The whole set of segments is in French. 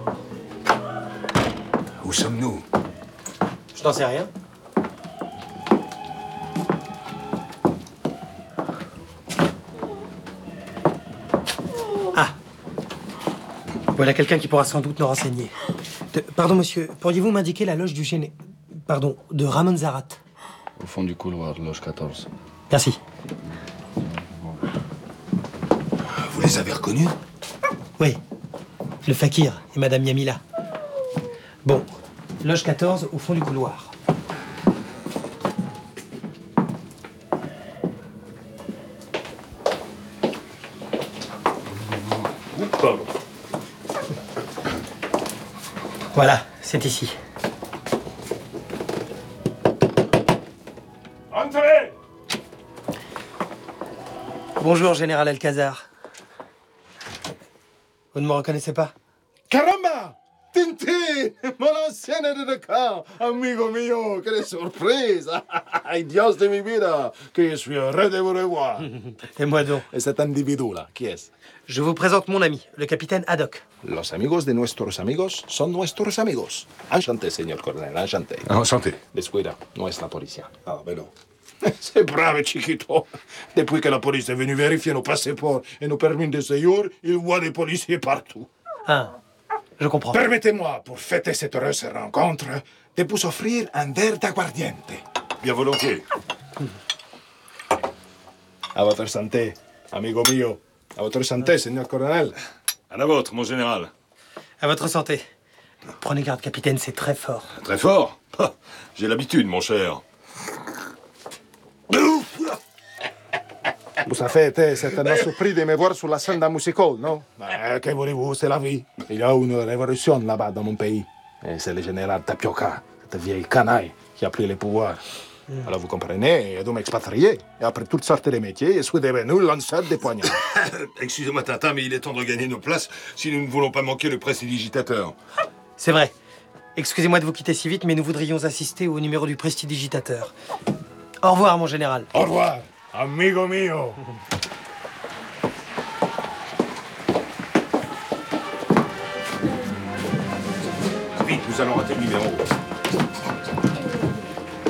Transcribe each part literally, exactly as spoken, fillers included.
Où sommes-nous? Je n'en sais rien. Ah. Voilà quelqu'un qui pourra sans doute nous renseigner. De- Pardon, monsieur, pourriez-vous m'indiquer la loge du géné... Pardon, de Ramon Zarat? Au fond du couloir, loge quatorze. Merci. Vous les avez reconnus? Oui. Le fakir et Madame Yamila. Bon, loge quatorze, au fond du couloir. Pardon. Voilà, c'est ici. Entrez! Bonjour, Général Alcazar. Vous ne me reconnaissez pas? Caramba! Tintin! Mon ancien aide de camp! Amigo mio, quelle surprise! Ay, Dios de mi vida! Que je suis heureux de vous revoir! Et moi donc. Et cet individu-là, qui est-ce? Je vous présente mon ami, le capitaine Haddock. Los amigos de nuestros amigos son nuestros amigos. Enchanté, señor coronel, enchanté. Enchanté. Descuida, no es la policía. Ah, ben non. C'est brave, chiquito. Depuis que la police est venue vérifier nos passeports et nos permis de séjour, il voit des policiers partout. Ah, je comprends. Permettez-moi, pour fêter cette heureuse rencontre, de vous offrir un verre d'aguardiente. Bien volontiers. À votre santé, amigo mio. À votre santé, señor coronel. À la vôtre, mon général. À votre santé. Prenez garde, capitaine, c'est très fort. Très fort. Ah, j'ai l'habitude, mon cher. Vous avez été certainement surpris de me voir sur la scène d'un musical, non? Ben, que voulez-vous, c'est la vie. Il y a une révolution là-bas dans mon pays. Et c'est le général Tapioca, cette vieille canaille, qui a pris le pouvoir. Mm. Alors vous comprenez, de m'expatrier. Et après toutes sortes de métiers, je suis devenu lanceur de poignards. Excusez-moi, Tintin, mais il est temps de gagner nos places si nous ne voulons pas manquer le prestidigitateur. C'est vrai. Excusez-moi de vous quitter si vite, mais nous voudrions assister au numéro du prestidigitateur. Au revoir, mon général. Au revoir, amigo mio. Vite, nous allons rater le numéro.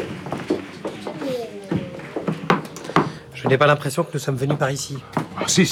Je n'ai pas l'impression que nous sommes venus par ici. Ah, si, si.